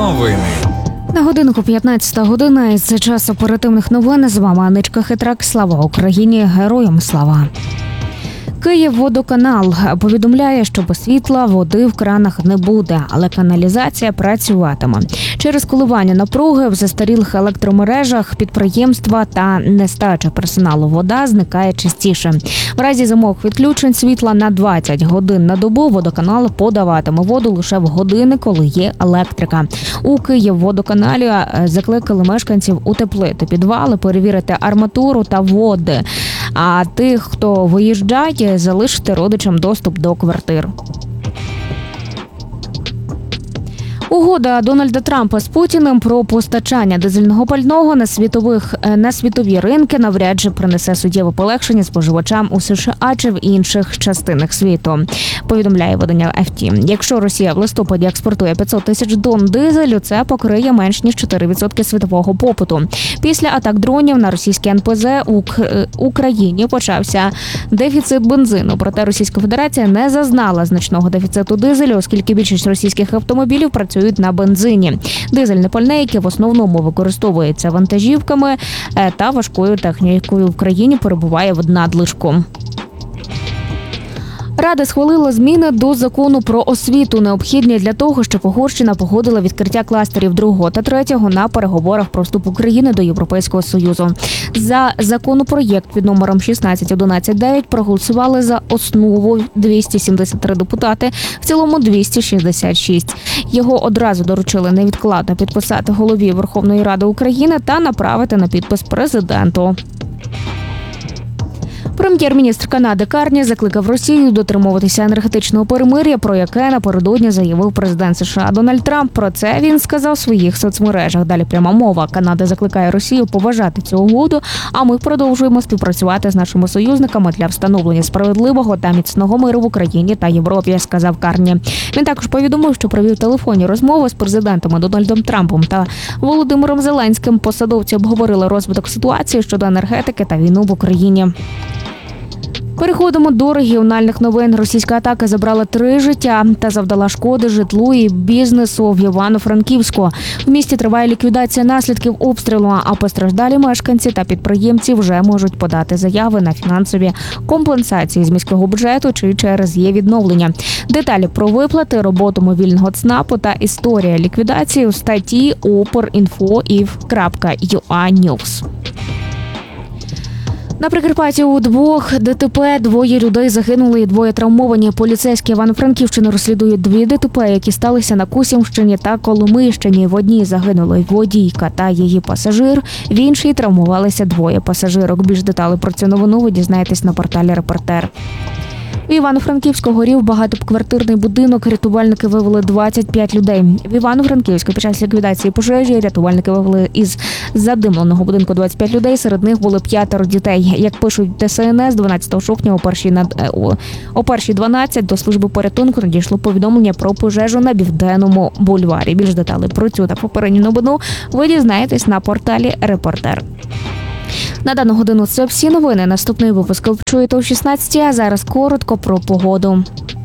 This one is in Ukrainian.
новини. На годинку 15 година, і це час оперативних новин. З вами Аничка Хитрак. Слава Україні! Героям слава! Київводоканал повідомляє, що без світла води в кранах не буде, але каналізація працюватиме. Через коливання напруги в застарілих електромережах підприємства та нестача персоналу вода зникає частіше. В разі зимових відключень світла на 20 годин на добу водоканал подаватиме воду лише в години, коли є електрика. У Київводоканалі закликали мешканців утеплити підвали, перевірити арматуру та води. А тих, хто виїжджає, залишити родичам доступ до квартир. Угода Дональда Трампа з Путіним про постачання дизельного пального на світові ринки навряд чи принесе суттєве полегшення споживачам у США чи в інших частинах світу, повідомляє видання FT. Якщо Росія в листопаді експортує 500 тисяч тонн дизелю, це покриє менш ніж 4% світового попиту. Після атак дронів на російські НПЗ у Україні почався дефіцит бензину. Проте Російська Федерація не зазнала значного дефіциту дизелю, оскільки більшість російських автомобілів працюють на бензині. Дизельне пальне, яке в основному використовується вантажівками та важкою технікою, в країні перебуває в надлишку. Рада схвалила зміни до закону про освіту, необхідні для того, щоб Угорщина погодила відкриття кластерів 2 та 3 на переговорах про вступ України до Європейського Союзу. За законопроєкт під номером 1611-9 проголосували за основу 273 депутати, в цілому 266. Його одразу доручили невідкладно підписати голові Верховної Ради України та направити на підпис президенту. Прем'єр-міністр Канади Карні закликав Росію дотримуватися енергетичного перемир'я, про яке напередодні заявив президент США Дональд Трамп. Про це він сказав в своїх соцмережах. Далі пряма мова. Канада закликає Росію поважати цю угоду, а ми продовжуємо співпрацювати з нашими союзниками для встановлення справедливого та міцного миру в Україні та Європі, сказав Карні. Він також повідомив, що провів телефонні розмови з президентами Дональдом Трампом та Володимиром Зеленським. Посадовці обговорили розвиток ситуації щодо енергетики та війну в Україні. Переходимо до регіональних новин. Російська атака забрала 3 життя та завдала шкоди житлу і бізнесу в Івано-Франківську. В місті триває ліквідація наслідків обстрілу, а постраждалі мешканці та підприємці вже можуть подати заяви на фінансові компенсації з міського бюджету чи через її відновлення. Деталі про виплати, роботу мобільного ЦНАПу та історія ліквідації у статті opor.info.ua News. На Прикарпатті у 2 ДТП 2 людей загинули і 2 травмовані. Поліцейські Івано-Франківщини розслідують 2 ДТП, які сталися на Косівщині та Коломийщині. В одній загинули водійка та її пасажир, в іншій травмувалися 2 пасажирок. Більш деталей про цю новину ви дізнаєтесь на порталі «Репортер». В Івано-Франківську горів багатоквартирний будинок. Рятувальники вивели 25 людей. В Івано-Франківську під час ліквідації пожежі рятувальники вивели із задимленого будинку 25 людей. Серед них були 5 дітей. Як пишуть ДСНС, 12 жовтня о 1:12 до служби порятунку надійшло повідомлення про пожежу на Південному бульварі. Більш деталей про цю та попередню новину ви дізнаєтесь на порталі «Репортер». На дану годину це всі новини. Наступний випуск ви почуєте о 16:00, а зараз коротко про погоду.